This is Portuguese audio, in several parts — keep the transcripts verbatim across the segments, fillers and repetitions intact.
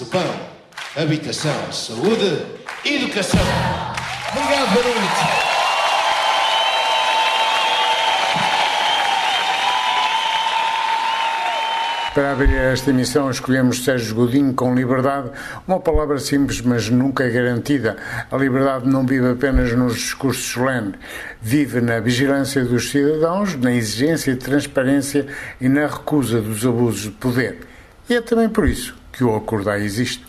espaço, pão, habitação, saúde, educação. Obrigado, boa noite. Para abrir esta emissão escolhemos Sérgio Godinho com liberdade, uma palavra simples mas nunca garantida. A liberdade não vive apenas nos discursos solenes, vive na vigilância dos cidadãos, na exigência de transparência e na recusa dos abusos de poder. E é também por isso que o Acordai existe.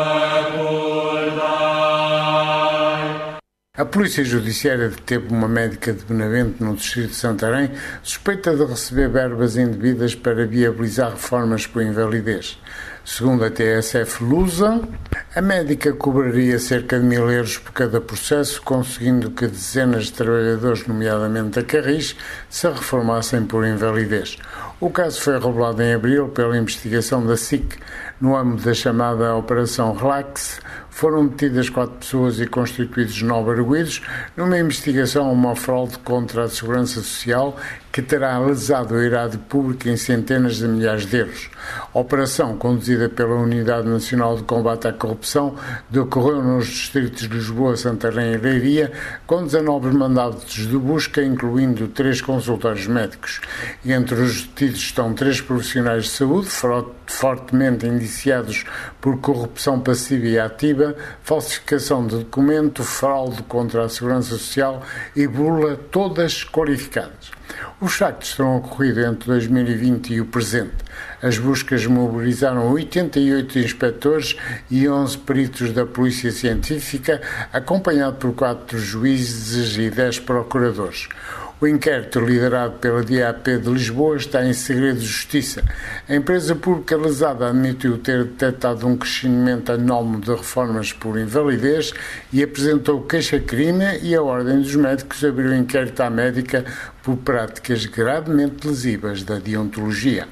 A Polícia Judiciária deteve uma médica de Benavente, no distrito de Santarém, suspeita de receber verbas indevidas para viabilizar reformas por invalidez. Segundo a T S F Lusa, a médica cobraria cerca de mil euros por cada processo, conseguindo que dezenas de trabalhadores, nomeadamente a Carris, se reformassem por invalidez. O caso foi revelado em abril pela investigação da S I C. No âmbito da chamada Operação Relax, foram detidas quatro pessoas e constituídos nove arguidos numa investigação a uma fraude contra a segurança social que terá lesado o erário público em centenas de milhares de euros. A operação, conduzida pela Unidade Nacional de Combate à Corrupção, decorreu nos distritos de Lisboa, Santarém e Leiria, com dezanove mandados de busca, incluindo três consultórios médicos. E entre os detidos estão três profissionais de saúde, fortemente indiciados por corrupção passiva e ativa, falsificação de documento, fraude contra a segurança social e burla, todas qualificadas. Os factos terão ocorrido entre dois mil e vinte e o presente. As buscas mobilizaram oitenta e oito inspectores e onze peritos da Polícia Científica, acompanhado por quatro juízes e dez procuradores. O inquérito, liderado pela D A P de Lisboa, está em segredo de justiça. A empresa pública lesada admitiu ter detectado um crescimento anómalo de reformas por invalidez e apresentou queixa-crime, e a Ordem dos Médicos abriu inquérito à médica por práticas gravemente lesivas da deontologia.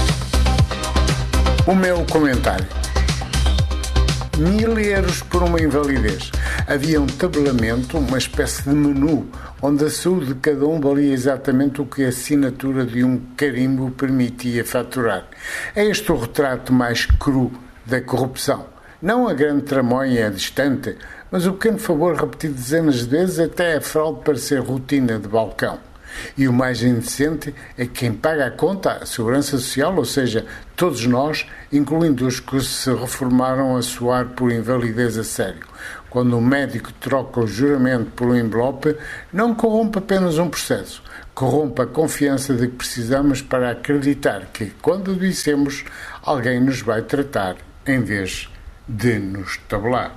O meu comentário. Mil euros por uma invalidez. Havia um tabelamento, uma espécie de menu, onde a saúde de cada um valia exatamente o que a assinatura de um carimbo permitia faturar. É este o retrato mais cru da corrupção. Não a grande tramóia distante, mas o pequeno favor repetido dezenas de vezes até a fraude parecer rotina de balcão. E o mais indecente é que quem paga a conta, a Segurança Social, ou seja, todos nós, incluindo os que se reformaram a suar por invalidez a sério. Quando o médico troca o juramento por um envelope, não corrompe apenas um processo, corrompe a confiança de que precisamos para acreditar que, quando dissemos, alguém nos vai tratar em vez de nos tabelar.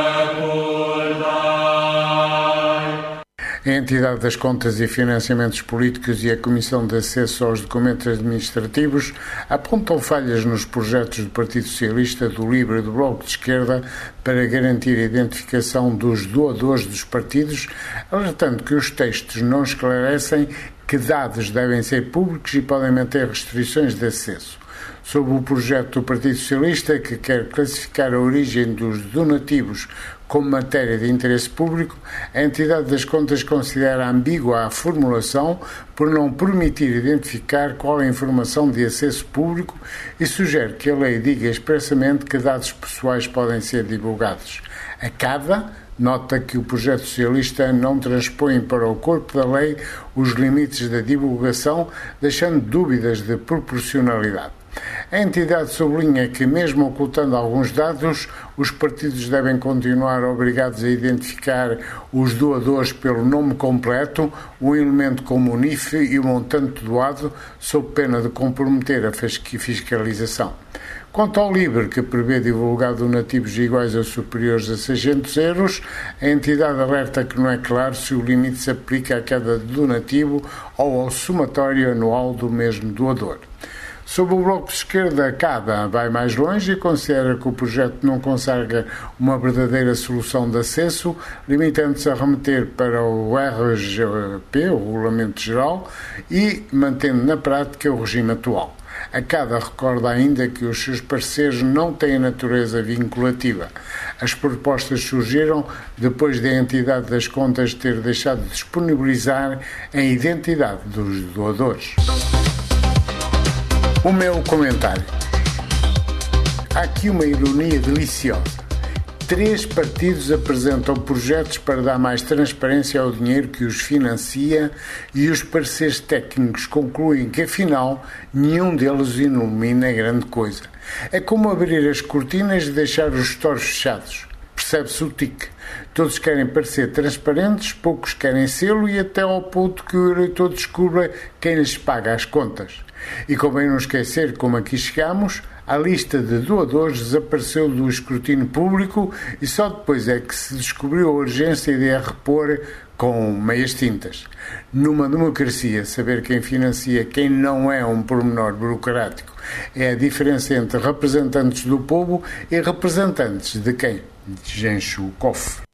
A Entidade das Contas e Financiamentos Políticos e a Comissão de Acesso aos Documentos Administrativos apontam falhas nos projetos do Partido Socialista, do Livre e do Bloco de Esquerda para garantir a identificação dos doadores dos partidos, alertando que os textos não esclarecem que dados devem ser públicos e podem manter restrições de acesso. Sobre o projeto do Partido Socialista, que quer classificar a origem dos donativos como matéria de interesse público, a entidade das contas considera ambígua a formulação por não permitir identificar qual é a informação de acesso público e sugere que a lei diga expressamente que dados pessoais podem ser divulgados. Acaba nota que o projeto socialista não transpõe para o corpo da lei os limites da divulgação, deixando dúvidas de proporcionalidade. A entidade sublinha que, mesmo ocultando alguns dados, os partidos devem continuar obrigados a identificar os doadores pelo nome completo, o elemento como o N I F e o montante doado, sob pena de comprometer a fiscalização. Quanto ao Livre, que prevê divulgar donativos iguais ou superiores a seiscentos euros, a entidade alerta que não é claro se o limite se aplica a cada donativo ou ao somatório anual do mesmo doador. Sobre o Bloco de Esquerda, a CADA vai mais longe e considera que o projeto não consagra uma verdadeira solução de acesso, limitando-se a remeter para o R G P, o Regulamento Geral, e mantendo na prática o regime atual. A CADA recorda ainda que os seus pareceres não têm natureza vinculativa. As propostas surgiram depois da entidade das contas ter deixado de disponibilizar a identidade dos doadores. O meu comentário. Há aqui uma ironia deliciosa. Três partidos apresentam projetos para dar mais transparência ao dinheiro que os financia e os pareceres técnicos concluem que, afinal, nenhum deles ilumina grande coisa. É como abrir as cortinas e deixar os stores fechados. Percebe-se o tique. Todos querem parecer transparentes, poucos querem sê-lo e até ao ponto que o eleitor descubra quem lhes paga as contas. E convém não esquecer como aqui chegamos, a lista de doadores desapareceu do escrutínio público e só depois é que se descobriu a urgência de a repor com meias tintas. Numa democracia, saber quem financia quem não é um pormenor burocrático. É a diferença entre representantes do povo e representantes de quem enche o cofre.